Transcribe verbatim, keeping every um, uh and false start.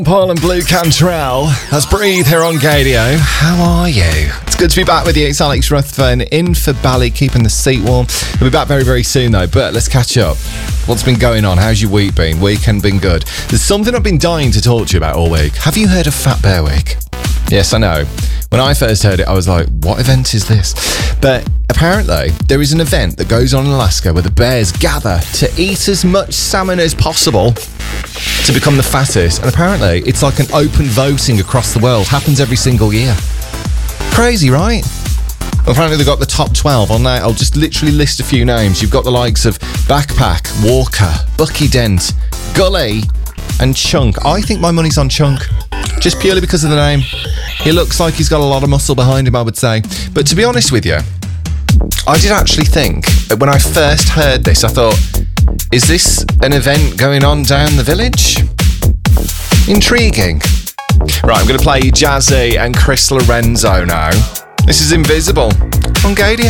Paul and Blue Cantrell. That's Breathe here on Gadio. How are you? It's good to be back with you. It's Alex Ruthven in for Bally, keeping the seat warm. We'll be back very, very soon though, but let's catch up. What's been going on? How's your week been? Weekend been good? There's something I've been dying to talk to you about all week. Have you heard of Fat Bear Week? Yes, I know. When I first heard it, I was like, what event is this? But apparently, there is an event that goes on in Alaska where the bears gather to eat as much salmon as possible to become the fattest. And apparently, it's like an open voting across the world. Happens every single year. Crazy, right? Well, apparently, they've got the top twelve on there. I'll just literally list a few names. You've got the likes of Backpack, Walker, Bucky Dent, Gully, and Chunk. I think my money's on Chunk, just purely because of the name. He looks like he's got a lot of muscle behind him, I would say. But to be honest with you, I did actually think, when I first heard this, I thought, is this an event going on down the village? Intriguing. Right, I'm going to play you Jazzy and Chris Lorenzo now. This is Invisible on Gadio.